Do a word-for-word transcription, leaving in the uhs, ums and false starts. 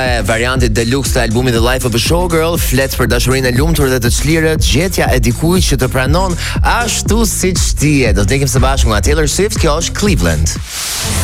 Varianti deluxe të albumit The Life of a Showgirl flet për dashurinë e lumtur dhe të çlirët, gjetja e dikujt që të pranon ashtu siç ti je. Do të ndjekim së bashku nga Taylor Swift, kjo është Cleveland.